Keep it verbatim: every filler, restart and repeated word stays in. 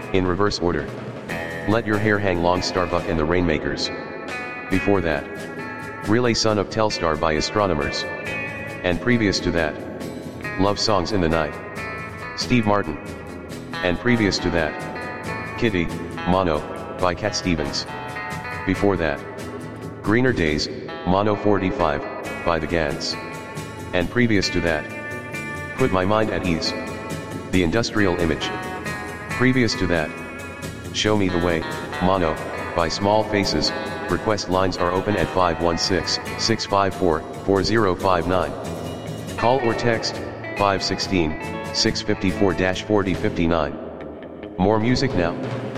In reverse order. Let Your Hair Hang Long, Starbuck and the Rainmakers. Before that, Relay Son of Telstar by Astronomers. And previous to that, Love Songs in the Night, Steve Martin. And previous to that, Kitty, Mono, by Cat Stevens. Before that, Greener Days, Mono forty-five, by the Gans. And previous to that, Put My Mind at Ease, The Industrial Image. Previous to that, Show Me the Way, Mono, by Small Faces. Request lines are open at five one six, six five four, four zero five nine. Call or text, five one six, six five four, four zero five nine. More music now.